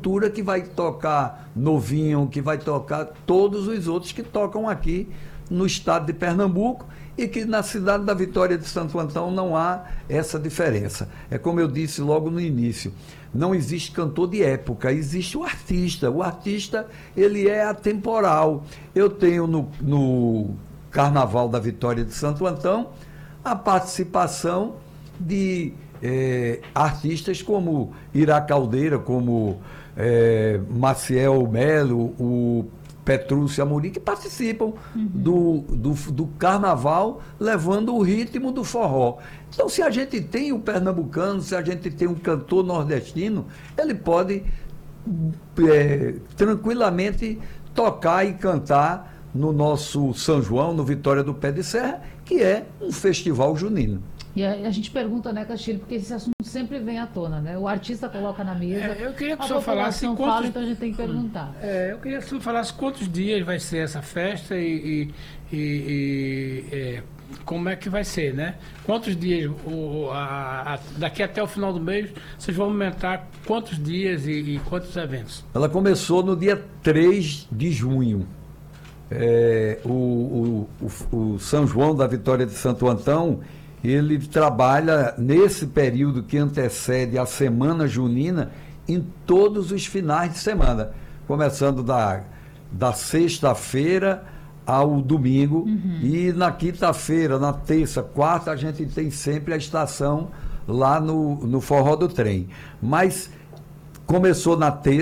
estrutura que vai tocar Novinho, que vai tocar todos os outros que tocam aqui no estado de Pernambuco, e que na cidade da Vitória de Santo Antão não há essa diferença. É como eu disse logo no início, não existe cantor de época, existe o artista. O artista, ele é atemporal. Eu tenho no Carnaval da Vitória de Santo Antão a participação de artistas como Ira Caldeira, como Maciel Melo, o Petrúcio Amorim, que participam do carnaval, levando o ritmo do forró. Então, se a gente tem o pernambucano, se a gente tem um cantor nordestino, ele pode tranquilamente tocar e cantar no nosso São João, no Vitória do Pé de Serra, que é um festival junino. E a gente pergunta, né, Castilho, porque esse assunto sempre vem à tona, né? O artista coloca na mesa, eu queria que o a senhor falasse população fala, então a gente tem que perguntar. Eu queria que o senhor falasse quantos dias vai ser essa festa e como é que vai ser, né? Quantos dias, daqui até o final do mês, vocês vão aumentar quantos dias e quantos eventos? Ela começou no dia 3 de junho. O São João da Vitória de Santo Antão, ele trabalha nesse período que antecede a Semana Junina em todos os finais de semana, começando da sexta-feira ao domingo, e na quinta-feira, na terça, quarta, a gente tem sempre a estação lá no Forró do Trem. Mas começou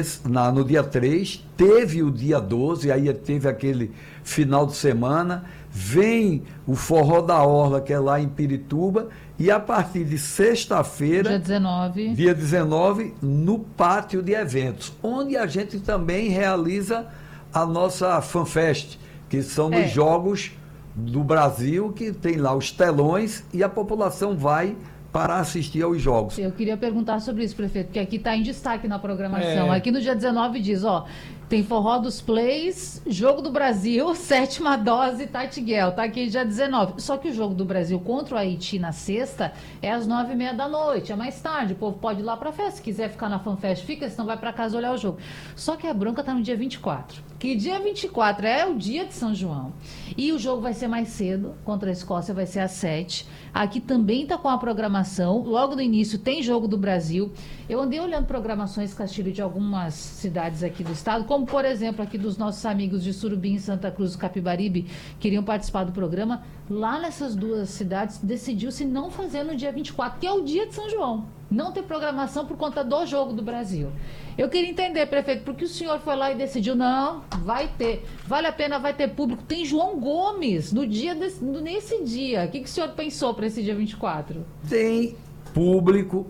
no dia 3, teve o dia 12, aí teve aquele final de semana, vem o Forró da Orla, que é lá em Pirituba, e a partir de sexta-feira, dia 19, no pátio de eventos, onde a gente também realiza a nossa FanFest, que são os Jogos do Brasil, que tem lá os telões e a população vai para assistir aos jogos. Eu queria perguntar sobre isso, prefeito, porque aqui está em destaque na programação. Aqui no dia 19 diz, tem Forró dos Plays, Jogo do Brasil, sétima dose, Titiguel. Tá aqui dia 19. Só que o Jogo do Brasil contra o Haiti na sexta é às 9h30 da noite. É mais tarde. O povo pode ir lá pra festa. Se quiser ficar na FanFest, fica. Senão vai pra casa olhar o jogo. Só que a bronca tá no dia 24. Que dia 24 é o dia de São João. E o jogo vai ser mais cedo. Contra a Escócia vai ser às 7. Aqui também tá com a programação. Logo no início tem Jogo do Brasil. Eu andei olhando programações, Castilho, de algumas cidades aqui do estado, como, por exemplo, aqui dos nossos amigos de Surubim, Santa Cruz do Capibaribe, queriam participar do programa. Lá nessas duas cidades, decidiu-se não fazer no dia 24, que é o dia de São João. Não ter programação por conta do Jogo do Brasil. Eu queria entender, prefeito, porque o senhor foi lá e decidiu, não, vai ter, vale a pena, vai ter público. Tem João Gomes nesse dia. O que o senhor pensou para esse dia 24? Tem público,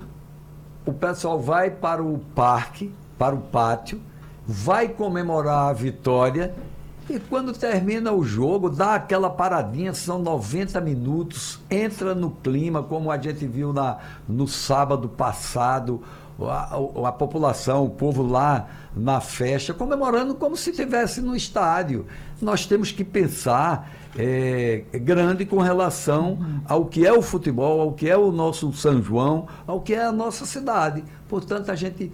o pessoal vai para o parque, para o pátio, vai comemorar a vitória, e quando termina o jogo, dá aquela paradinha, são 90 minutos, entra no clima, como a gente viu no sábado passado, a população, o povo lá na festa, comemorando como se estivesse no estádio. Nós temos que pensar grande com relação ao que é o futebol, ao que é o nosso São João, ao que é a nossa cidade. Portanto, a gente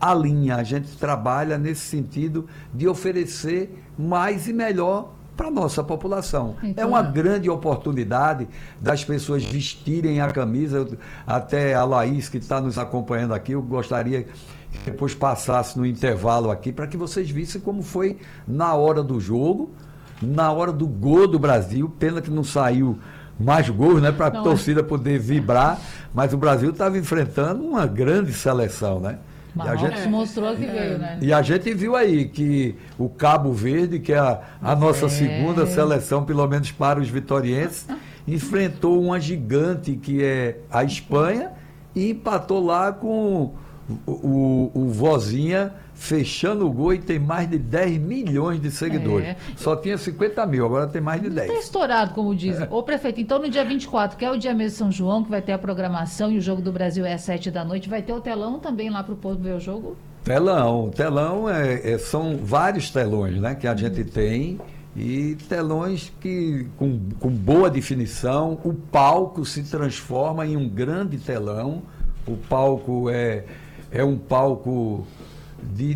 trabalha nesse sentido de oferecer mais e melhor para a nossa população. Então, é uma grande oportunidade das pessoas vestirem a camisa. Até a Laís, que está nos acompanhando aqui, eu gostaria que depois passasse no intervalo aqui, para que vocês vissem como foi na hora do jogo, na hora do gol do Brasil. Pena que não saiu mais gols, né, para a torcida poder vibrar, mas o Brasil estava enfrentando uma grande seleção, né? Marrocos mostrou que veio, né? E a gente viu aí que o Cabo Verde, que é a nossa segunda seleção, pelo menos para os vitorienses, enfrentou uma gigante que é a Espanha e empatou lá com o Vozinha, fechando o gol, e tem mais de 10 milhões de seguidores. Só tinha 50 mil, agora tem mais de 10. Está estourado, como dizem. Ô, prefeito, então no dia 24, que é o dia mesmo de São João, que vai ter a programação, e o Jogo do Brasil é às 7 da noite, vai ter o telão também lá para o povo ver o jogo? Telão são vários telões, né, que a gente tem, e telões com boa definição. O palco se transforma em um grande telão. O palco é um palco de